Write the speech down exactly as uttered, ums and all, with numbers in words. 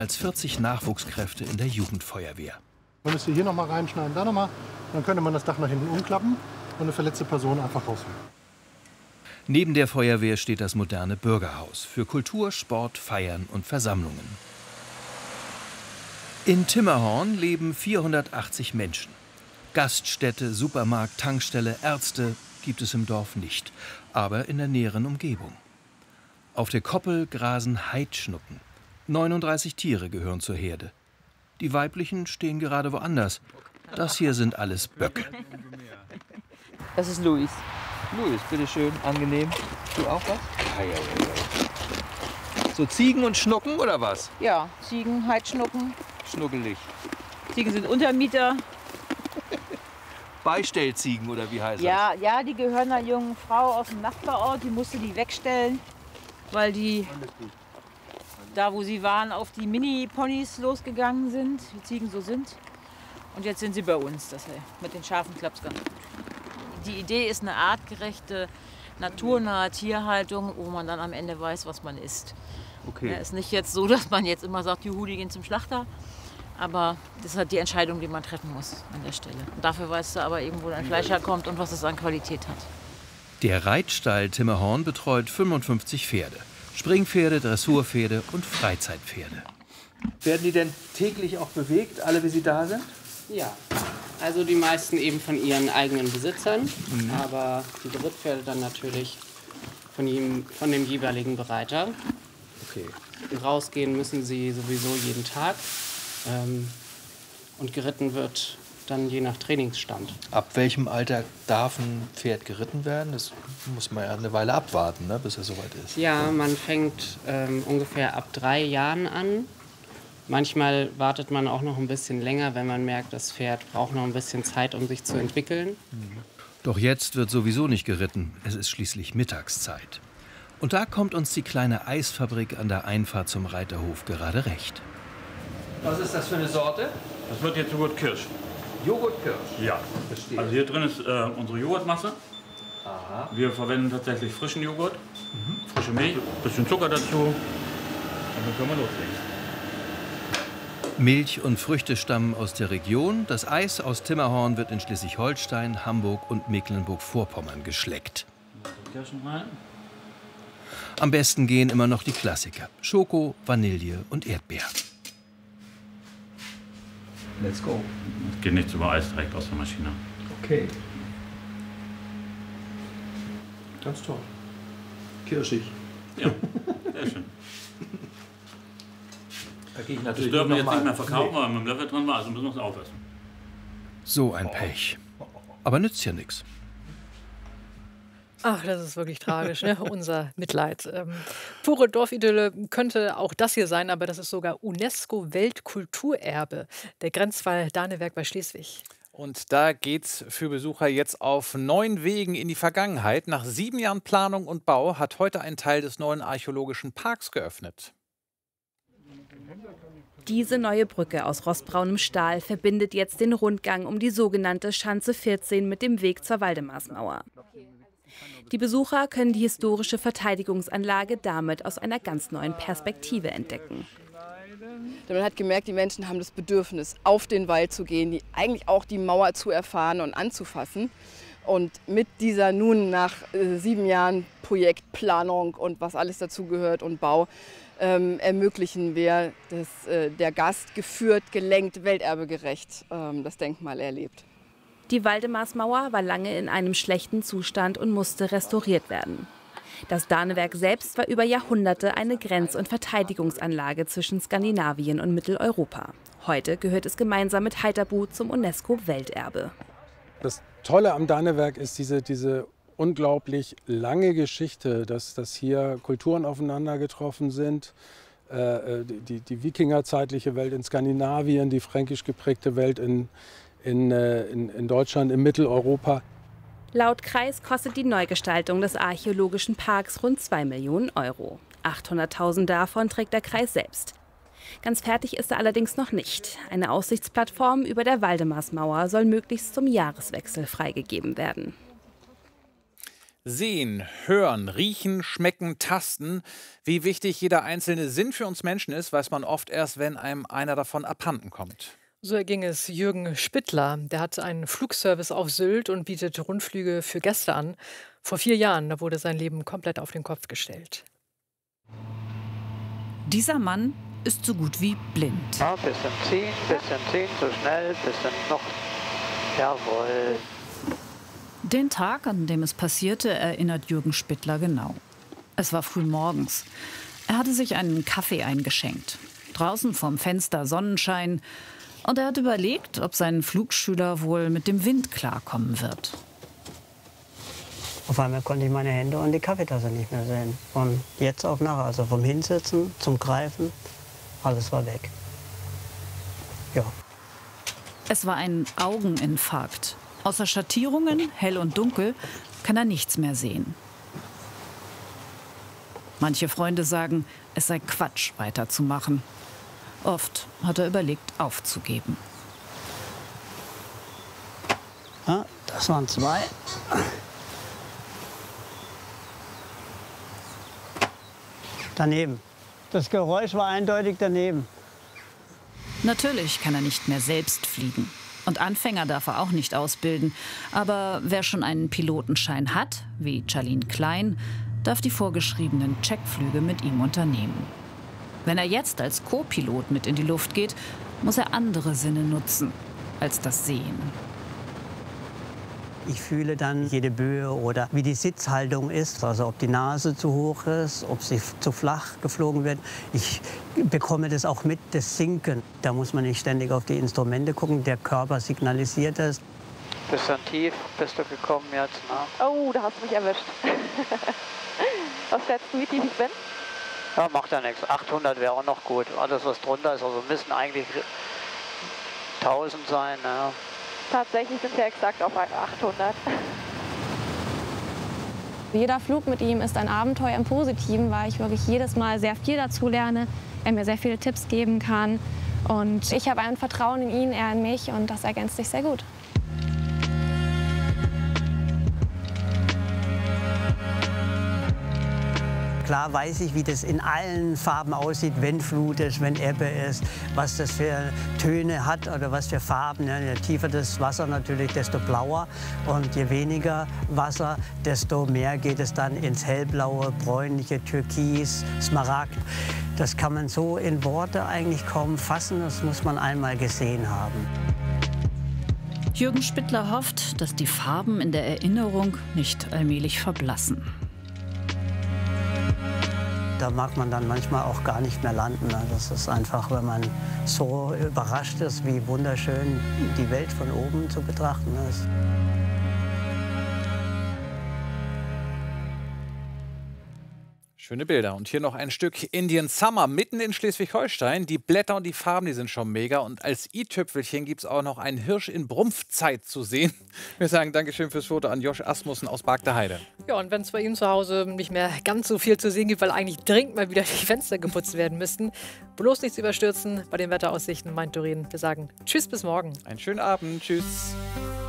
als vierzig Nachwuchskräfte in der Jugendfeuerwehr. Man müsste hier noch mal reinschneiden, da noch mal. Dann könnte man das Dach nach hinten umklappen und eine verletzte Person einfach rausholen. Neben der Feuerwehr steht das moderne Bürgerhaus für Kultur, Sport, Feiern und Versammlungen. In Timmerhorn leben vierhundertachtzig Menschen. Gaststätte, Supermarkt, Tankstelle, Ärzte gibt es im Dorf nicht, aber in der näheren Umgebung. Auf der Koppel grasen Heidschnucken. neununddreißig Tiere gehören zur Herde. Die weiblichen stehen gerade woanders. Das hier sind alles Böcke. Das ist Luis. Luis, bitteschön, angenehm. Du auch was? Ja, ja, ja. So Ziegen und Schnucken oder was? Ja, Ziegen, Heidschnucken. Schnuckelig. Ziegen sind Untermieter. Beistellziegen oder wie heißt ja, das? Ja, die gehören einer jungen Frau aus dem Nachbarort. Die musste die wegstellen, weil die da, wo sie waren, auf die Mini-Ponys losgegangen sind, wie Ziegen so sind. Und jetzt sind sie bei uns. Das, mit den Schafen klappt es ganz gut. Die Idee ist eine artgerechte, naturnahe Tierhaltung, wo man dann am Ende weiß, was man isst. Okay. Ja, ist nicht jetzt so, dass man jetzt immer sagt, juhu, die gehen zum Schlachter. Aber das ist halt die Entscheidung, die man treffen muss an der Stelle. Und dafür weißt du aber eben, wo dein Fleisch herkommt und was es an Qualität hat. Der Reitstall Timmerhorn betreut fünfundfünfzig Pferde. Springpferde, Dressurpferde und Freizeitpferde. Werden die denn täglich auch bewegt, alle wie sie da sind? Ja, also die meisten eben von ihren eigenen Besitzern, mhm. aber die Berittpferde dann natürlich von, ihm, von dem jeweiligen Bereiter. Okay. Rausgehen müssen sie sowieso jeden Tag ähm, und geritten wird dann je nach Trainingsstand. Ab welchem Alter darf ein Pferd geritten werden? Das muss man ja eine Weile abwarten, ne, bis er soweit ist. Ja, man fängt ähm, ungefähr ab drei Jahren an. Manchmal wartet man auch noch ein bisschen länger, wenn man merkt, das Pferd braucht noch ein bisschen Zeit, um sich zu entwickeln. Doch jetzt wird sowieso nicht geritten. Es ist schließlich Mittagszeit. Und da kommt uns die kleine Eisfabrik an der Einfahrt zum Reiterhof gerade recht. Was ist das für eine Sorte? Das wird jetzt Joghurt Kirsch. Joghurt Kirsch? Ja. Verstehe. Also hier drin ist äh, unsere Joghurtmasse. Aha. Wir verwenden tatsächlich frischen Joghurt, mhm. frische Milch, ein bisschen Zucker dazu und dann können wir loslegen. Milch und Früchte stammen aus der Region. Das Eis aus Timmerhorn wird in Schleswig-Holstein, Hamburg und Mecklenburg-Vorpommern geschleckt. Kirschen rein. Am besten gehen immer noch die Klassiker. Schoko, Vanille und Erdbeer. Let's go. Es geht nichts über Eis direkt aus der Maschine. Okay. Ganz toll. Kirschig. Ja, sehr schön. Da gehe ich Das natürlich dürfen wir jetzt mal. nicht mehr verkaufen, Nee. weil mit dem Löffel drin war, also müssen wir es aufessen. So ein Pech. Aber nützt ja nichts. Ach, das ist wirklich tragisch, ne? Unser Mitleid. Ähm, pure Dorfidylle könnte auch das hier sein, aber das ist sogar UNESCO-Weltkulturerbe, der Grenzwall Danewerk bei Schleswig. Und da geht's für Besucher jetzt auf neun Wegen in die Vergangenheit. Nach sieben Jahren Planung und Bau hat heute ein Teil des neuen archäologischen Parks geöffnet. Diese neue Brücke aus rostbraunem Stahl verbindet jetzt den Rundgang um die sogenannte Schanze vierzehn mit dem Weg zur Waldemarsmauer. Die Besucher können die historische Verteidigungsanlage damit aus einer ganz neuen Perspektive entdecken. Man hat gemerkt, die Menschen haben das Bedürfnis, auf den Wald zu gehen, die eigentlich auch die Mauer zu erfahren und anzufassen. Und mit dieser nun nach äh, sieben Jahren Projektplanung und was alles dazugehört und Bau, ähm, ermöglichen wir, dass äh, der Gast geführt, gelenkt, welterbegerecht ähm, das Denkmal erlebt. Die Waldemarsmauer war lange in einem schlechten Zustand und musste restauriert werden. Das Danewerk selbst war über Jahrhunderte eine Grenz- und Verteidigungsanlage zwischen Skandinavien und Mitteleuropa. Heute gehört es gemeinsam mit Haithabu zum UNESCO-Welterbe. Das Tolle am Danewerk ist diese, diese unglaublich lange Geschichte, dass, dass hier Kulturen aufeinander getroffen sind. Äh, die, die wikingerzeitliche Welt in Skandinavien, die fränkisch geprägte Welt in In, in, in Deutschland, in Mitteleuropa. Laut Kreis kostet die Neugestaltung des archäologischen Parks rund zwei Millionen Euro. achthunderttausend davon trägt der Kreis selbst. Ganz fertig ist er allerdings noch nicht. Eine Aussichtsplattform über der Waldemarsmauer soll möglichst zum Jahreswechsel freigegeben werden. Sehen, hören, riechen, schmecken, tasten. Wie wichtig jeder einzelne Sinn für uns Menschen ist, weiß man oft erst, wenn einem einer davon abhanden kommt. So erging es Jürgen Spittler. Der hat einen Flugservice auf Sylt und bietet Rundflüge für Gäste an. Vor vier Jahren, da wurde sein Leben komplett auf den Kopf gestellt. Dieser Mann ist so gut wie blind. Ja, bisschen ziehen, bisschen ziehen, so schnell, bisschen noch. Jawohl. Den Tag, an dem es passierte, erinnert Jürgen Spittler genau. Es war früh morgens. Er hatte sich einen Kaffee eingeschenkt. Draußen vorm Fenster Sonnenschein. Und er hat überlegt, ob sein Flugschüler wohl mit dem Wind klarkommen wird. Auf einmal konnte ich meine Hände und die Kaffeetasse nicht mehr sehen. Von jetzt auf nachher, also vom Hinsitzen zum Greifen, alles war weg. Ja. Es war ein Augeninfarkt. Außer Schattierungen, hell und dunkel, kann er nichts mehr sehen. Manche Freunde sagen, es sei Quatsch, weiterzumachen. Oft hat er überlegt, aufzugeben. Ja, das waren zwei. Daneben. Das Geräusch war eindeutig daneben. Natürlich kann er nicht mehr selbst fliegen. Und Anfänger darf er auch nicht ausbilden. Aber wer schon einen Pilotenschein hat, wie Charlene Klein, darf die vorgeschriebenen Checkflüge mit ihm unternehmen. Wenn er jetzt als Co-Pilot mit in die Luft geht, muss er andere Sinne nutzen als das Sehen. Ich fühle dann jede Böe oder wie die Sitzhaltung ist, also ob die Nase zu hoch ist, ob sie zu flach geflogen wird. Ich bekomme das auch mit, das Sinken. Da muss man nicht ständig auf die Instrumente gucken, der Körper signalisiert es. Bisschen tief bist du gekommen jetzt, ne? Oh, da hast du mich erwischt. Was schätzt du, wie tief ich bin? Ja, macht ja nichts. achthundert wäre auch noch gut. Alles, was drunter ist, also müssen eigentlich tausend sein, ne? Tatsächlich sind wir exakt auf achthundert. Jeder Flug mit ihm ist ein Abenteuer im Positiven, weil ich wirklich jedes Mal sehr viel dazu lerne, er mir sehr viele Tipps geben kann. Und ich habe ein Vertrauen in ihn, er in mich und das ergänzt sich sehr gut. Klar weiß ich, wie das in allen Farben aussieht, wenn Flut ist, wenn Ebbe ist, was das für Töne hat oder was für Farben. Ja, je tiefer das Wasser natürlich, desto blauer. Und je weniger Wasser, desto mehr geht es dann ins hellblaue, bräunliche, türkis, Smaragd. Das kann man so in Worte eigentlich kaum fassen, das muss man einmal gesehen haben. Jürgen Spittler hofft, dass die Farben in der Erinnerung nicht allmählich verblassen. Da mag man dann manchmal auch gar nicht mehr landen. Das ist einfach, wenn man so überrascht ist, wie wunderschön die Welt von oben zu betrachten ist. Schöne Bilder. Und hier noch ein Stück Indian Summer mitten in Schleswig-Holstein. Die Blätter und die Farben, die sind schon mega. Und als i-Tüpfelchen gibt es auch noch einen Hirsch in Brumpfzeit zu sehen. Wir sagen Dankeschön fürs Foto an Josh Asmussen aus Bargteheide. Ja, und wenn es bei Ihnen zu Hause nicht mehr ganz so viel zu sehen gibt, weil eigentlich dringend mal wieder die Fenster geputzt werden müssten, bloß nichts überstürzen bei den Wetteraussichten, meint Doreen. Wir sagen Tschüss, bis morgen. Einen schönen Abend. Tschüss.